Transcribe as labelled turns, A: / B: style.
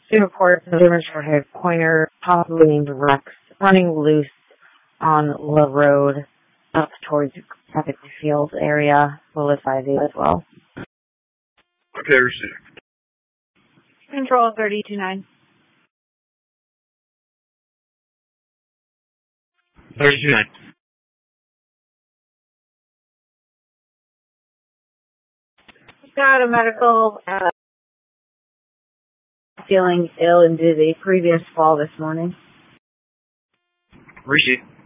A: Two reports of rumors for a pointer, possibly named Rex, running loose on La Road up towards Epic Field area. Willis IV as well.
B: Okay, received.
C: Control 32-9.
B: 32-9.
C: Got a medical feeling ill and did a previous fall this morning.
B: Received.